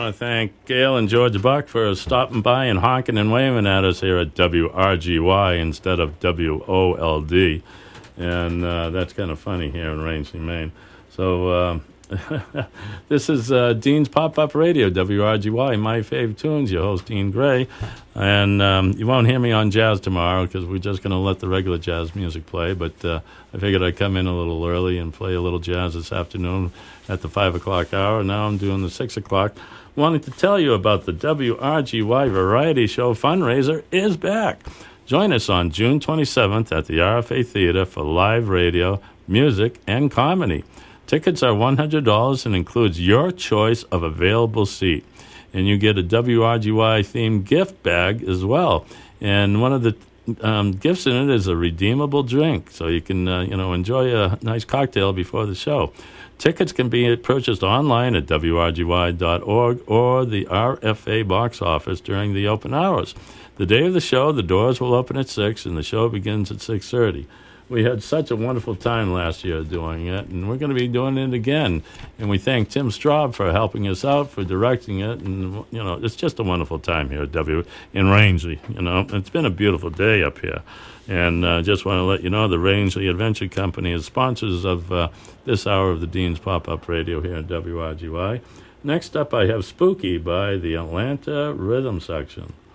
want to thank Gail and George Buck for stopping by and honking and waving at us here at WRGY instead of WOLD. And that's kind of funny here in Rangeley, Maine. So this is Dean's Pop-Up Radio, WRGY, My Fave Tunes, your host, Dean Gray. And you won't hear me on jazz tomorrow because we're just going to let the regular jazz music play. But I figured I'd come in a little early and play a little jazz this afternoon at the 5 o'clock hour. Now I'm doing the 6 o'clock. Wanted to tell you about the WRGY Variety Show fundraiser is back. Join us on June 27th at the RFA Theater for live radio, music, and comedy. Tickets are $100 and includes your choice of available seat. And you get a WRGY-themed gift bag as well. And one of the gifts in it is a redeemable drink, so you can enjoy a nice cocktail before the show. Tickets can be purchased online at WRGY.org or the RFA box office during the open hours. The day of the show, the doors will open at 6 and the show begins at 6:30. We had such a wonderful time last year doing it, and we're going to be doing it again. And we thank Tim Straub for helping us out, for directing it. And, it's just a wonderful time here at in Rangeley. It's been a beautiful day up here. And just want to let you know the Rangeley Adventure Company is sponsors of this hour of the Dean's Pop-Up Radio here at WRGY. Next up, I have Spooky by the Atlanta Rhythm Section.